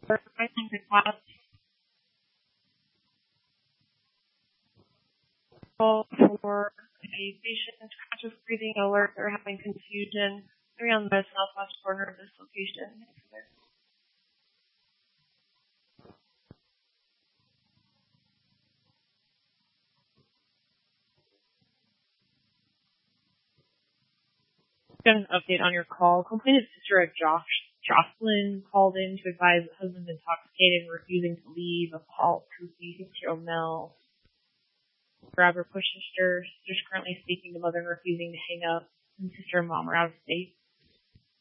I think the class call for a patient conscious breathing alert or having confusion around the southwest corner of this location. Got an update on your call. Complainant sister of Jocelyn called in to advise that husband intoxicated and refusing to leave. A call to 60 Mel. Grab her push sister. Sister's currently speaking to mother and refusing to hang up. And sister and mom are out of state.